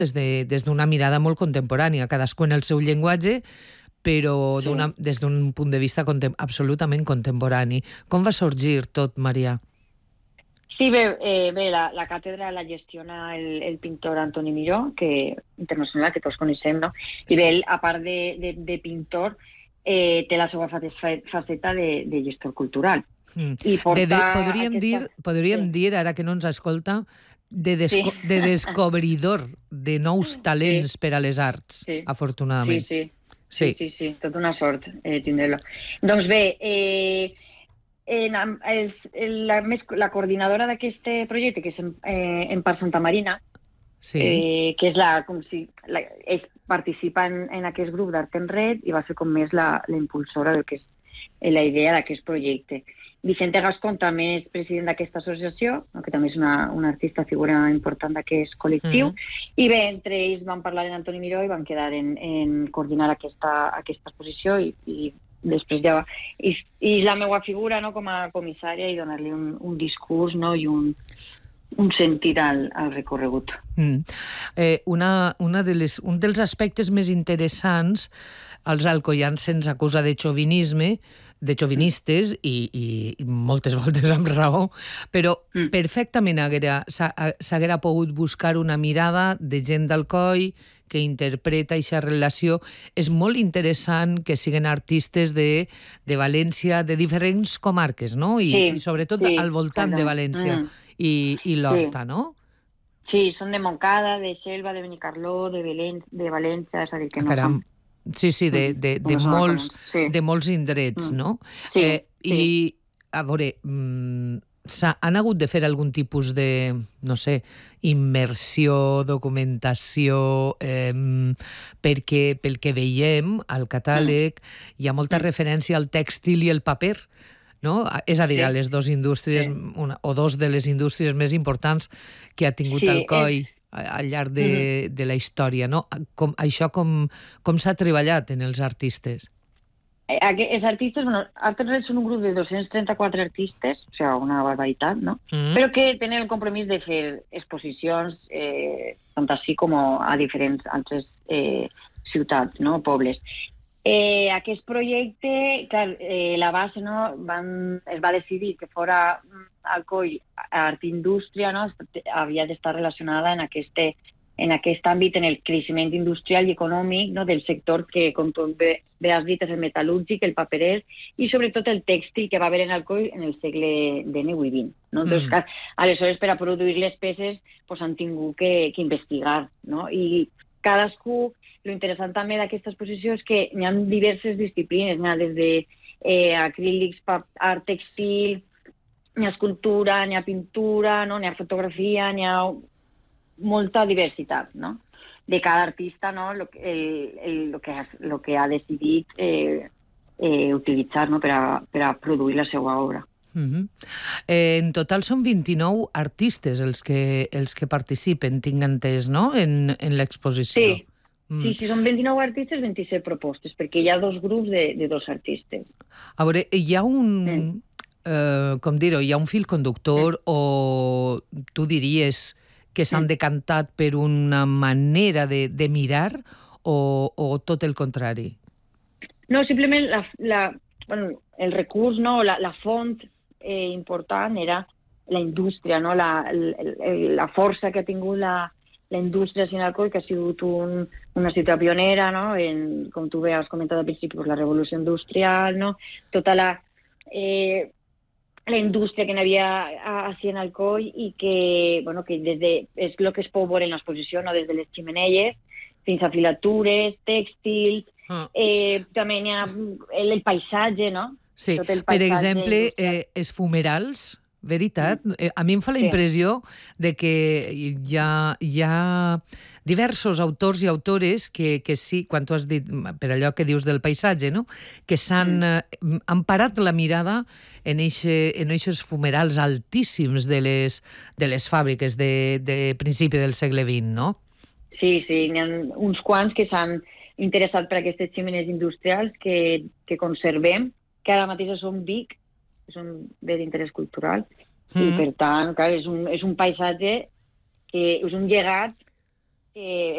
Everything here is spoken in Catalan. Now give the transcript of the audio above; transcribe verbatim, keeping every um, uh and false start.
des de, des d'una mirada molt contemporània, cadascú en el seu llenguatge, però Sí. des d'un punt de vista contem absolutament contemporani. Com va sorgir tot, Maria? Sí, bé, eh, bé la, la càtedra la gestiona el, el pintor Antoni Miró, que internacional, que tots coneixem, no? I bé, ell, a part de, de, de pintor, eh, té la seva faceta de, de gestor cultural. Mm. I porta de, de, podríem aquesta... dir, podríem sí. dir, ara que no ens escolta, de, desco Sí. de descobridor de nous talents sí. per a les arts, sí. afortunadament. Sí, sí. Sí, sí, sí, sí. Tota una sort eh, tindre-lo. Doncs bé, eh, en, és, la, més, la coordinadora d'aquest projecte, que és en, eh, en Parc Santa Marina, sí. eh, que és la, com si, la, és participa en, en aquest grup d'Art en Red i va ser com més la, la impulsora del que és eh, la idea d'aquest projecte. Vicente Gascon també és president d'aquesta associació, no, que també és una, una artista figura important d'aquest col·lectiu, mm. i bé, entre ells van parlar en Antoni Miró i van quedar en, en coordinar aquesta, aquesta exposició i, i després ja va... I, i la meva figura, no, com a comissària, i donar-li un, un discurs, no, i un, un sentit al, al recorregut. Mm. Eh, una, una de les, un dels aspectes més interessants, els alcoians se'ns acusa de xovinisme, de xovinistes, i, i moltes voltes amb raó, però mm. perfectament s'haguera pogut buscar una mirada de gent d'Alcoi que interpreta aquesta relació. És molt interessant que siguin artistes de, de València, de diferents comarques, no? I, sí, i sobretot sí, al voltant de València mm. i, i l'Horta, sí. no? Sí, són de Montcada, de Xelva, de Benicarló, de, Belén, de València, és a dir, que no Caram. són... Sí, sí, de, de, de, no molts, sí. de molts indrets, mm. no? Sí, eh, sí. I, a veure, mm, han hagut de fer algun tipus de, no sé, immersió, documentació, eh, perquè pel que veiem al catàleg mm. hi ha molta mm. referència al tèxtil i el paper, no? És a dir, sí. a les dues indústries, sí. una, o dos de les indústries més importants que ha tingut sí, Alcoi és... al llarg de, mm-hmm. de la història, no? Com, això com, com s'ha treballat en els artistes? Els artistes, bueno, Art en Red són un grup de dos-cents trenta-quatre artistes, o sigui, una barbaritat, no? Mm-hmm. Però que tenen el compromís de fer exposicions, eh, tant així com a diferents altres eh, ciutats, no? Pobles. Eh, aquest projecte, clar, eh, la base, no, van, es va decidir que fora Alcoi Art Indústria, no, havia d'estar relacionada en, este, en aquest àmbit, en el creixement industrial i econòmic, no, del sector que, com tu bé, bé has dit, és el metal·lúrgic, el paperer i sobretot el tèxtil que va haver en Alcoi en el segle dinou i vint. No? Mm. Entonces, aleshores, per a produir les peces pues, han tingut que, que investigar, no? I cadascú, lo interessant també d'aquesta exposició és que hi ha diverses disciplines, n'hi ha des de eh, acrílics, art textil, n'hi ha escultura, n'hi ha pintura, no? N'hi ha fotografia, n'hi ha molta diversitat, no? De cada artista, no? Lo, el, el, lo, que, lo que ha decidit eh, eh, utilitzar, no? per, a, per a produir la seva obra. Uh-huh. eh, en total són vint-i-nou artistes els que, els que participen, tinc entès, no?, en, en l'exposició. Sí. Mm. Sí, sí, són vint-i-nou artistes, vint-i-set propostes, perquè hi ha dos grups de, de dos artistes. A veure, hi ha un... Mm. Eh, com dir-ho, hi ha un fil conductor mm. o tu diries que s'han mm. decantat per una manera de, de mirar o, o tot el contrari? No, simplement la, la, bueno, el recurs, no, la, la font eh, important era la indústria, no? la, la, la força que ha tingut la, la indústria sin Alcoi, que ha sigut un, una ciutat pionera, no? En, com tu bé has comentat al principi, pues, la revolució industrial, no? Tota la, eh, la indústria que n'hi havia així en Alcoi i que, bueno, que des de, és el que es pot veure en l'exposició, no? Des de les ximeneies fins a filatures, tèxtils, ah. eh, també hi ha el, el paisatge, no? Sí, per exemple, eh, els fumerals, veritat, mm. eh, a mi em fa la impressió sí. de que hi ha, hi ha diversos autors i autores que, que sí, quan tu has dit, per allò que dius del paisatge, no? Que s'han mm. eh, emparat la mirada en aquests fumerals altíssims de les, de les fàbriques de, de principi del segle vint, no? Sí, sí, n'hi ha uns quants que s'han interessat per aquestes ximenees industrials que, que conservem, que ara mateix són Vic, que són bé d'interès cultural, mm. i per tant, clar, és un, és un paisatge que és un llegat que